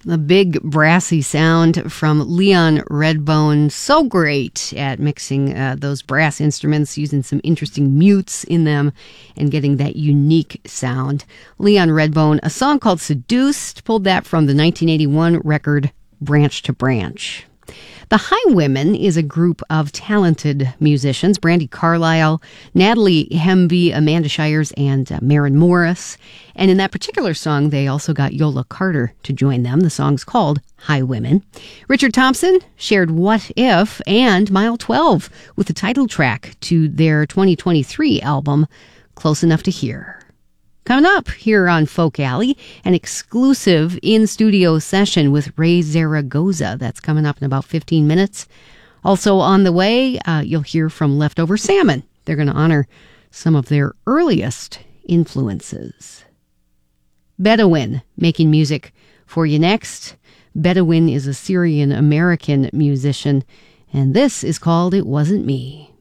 A big brassy sound from Leon Redbone. So great at mixing those brass instruments, using some interesting mutes in them and getting that unique sound. Leon Redbone, a song called Seduced, pulled that from the 1981 record Branch to Branch. The Highwomen is a group of talented musicians, Brandi Carlile, Natalie Hemby, Amanda Shires, and Maren Morris. And in that particular song, they also got Yola Carter to join them. The song's called Highwomen. Richard Thompson shared What If and Mile 12 with the title track to their 2023 album, Close Enough to Hear. Coming up here on Folk Alley, an exclusive in-studio session with Ray Zaragoza. That's coming up in about 15 minutes. Also on the way, you'll hear from Leftover Salmon. They're going to honor some of their earliest influences. Bedouin making music for you next. Bedouin is a Syrian-American musician, and this is called It Wasn't Me.